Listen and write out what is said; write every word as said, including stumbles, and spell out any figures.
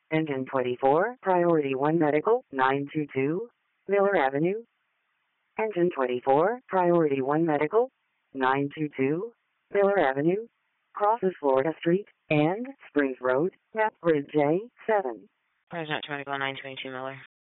Engine twenty-four, Priority one Medical, nine two two, Miller Avenue. Engine twenty-four, Priority one Medical, nine two two, Miller Avenue. Crosses Florida Street and Springs Road, map grid J seven. President Medical nine twenty-two Miller.